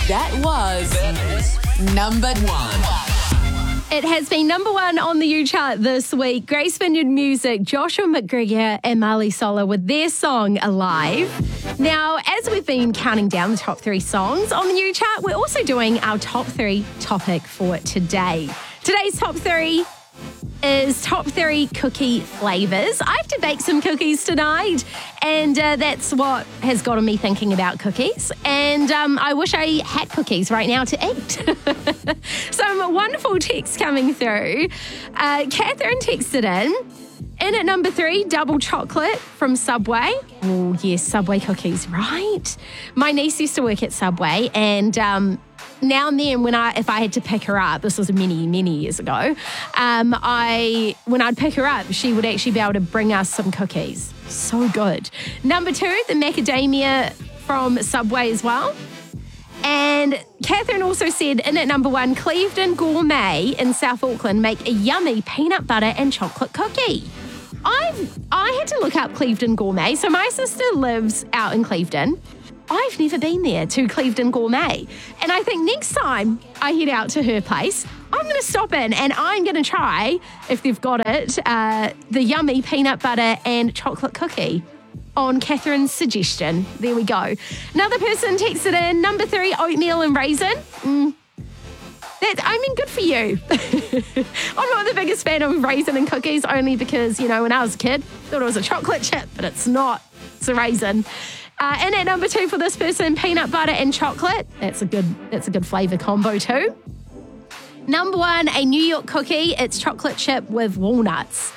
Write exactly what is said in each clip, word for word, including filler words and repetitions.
That was number one. It has been number one on the U chart this week. Grace Vineyard Music, Joshua McGregor and Marley Solar with their song Alive. Now, as we've been counting down the top three songs on the U chart, we're also doing our top three topic for today. Today's top three is top three cookie flavours. I have to bake some cookies tonight, and uh, that's what has gotten me thinking about cookies. And um, I wish I had cookies right now to eat. Some wonderful texts coming through. Uh, Catherine texted in. In at number three, double chocolate from Subway. Oh, yes, Subway cookies, right? My niece used to work at Subway, and um, now and then when I, if I had to pick her up, this was many, many years ago, um, I, when I'd pick her up, she would actually be able to bring us some cookies. So good. Number two, the macadamia from Subway as well. And Catherine also said, in at number one, Clevedon Gourmet in South Auckland make a yummy peanut butter and chocolate cookie. I've, I had to look up Clevedon Gourmet. So my sister lives out in Clevedon. I've never been there to Clevedon Gourmet. And I think next time I head out to her place, I'm going to stop in and I'm going to try, if they've got it, uh, the yummy peanut butter and chocolate cookie on Catherine's suggestion. There we go. Another person texted in, number three, oatmeal and raisin. Mm. That, I mean, good for you. I'm not the biggest fan of raisin and cookies, only because, you know, when I was a kid, thought it was a chocolate chip, but it's not. It's a raisin. Uh, and at number two for this person, peanut butter and chocolate. That's a good, that's a good flavour combo too. Number one, a New York cookie. It's chocolate chip with walnuts.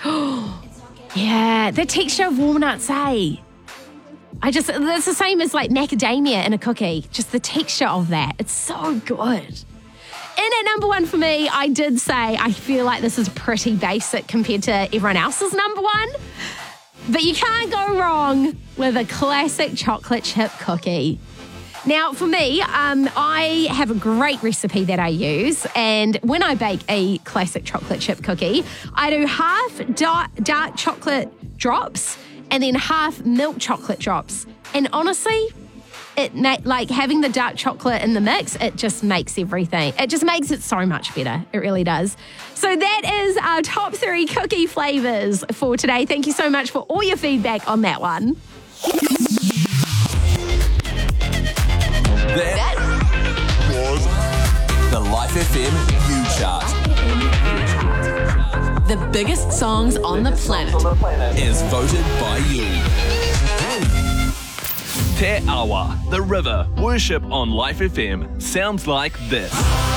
Yeah, the texture of walnuts, eh? I just, it's the same as like macadamia in a cookie. Just the texture of that. It's so good. And at number one for me, I did say I feel like this is pretty basic compared to everyone else's number one. But you can't go wrong with a classic chocolate chip cookie. Now, for me, um, I have a great recipe that I use. And when I bake a classic chocolate chip cookie, I do half dark, dark chocolate drops and then half milk chocolate drops. And honestly, it like having the dark chocolate in the mix, it just makes everything. It just makes it so much better. It really does. So that is our top three cookie flavours for today. Thank you so much for all your feedback on that one. That was the Life F M U Chart. The biggest songs on the planet is voted by you. Te Awa, the river, worship on Life F M sounds like this.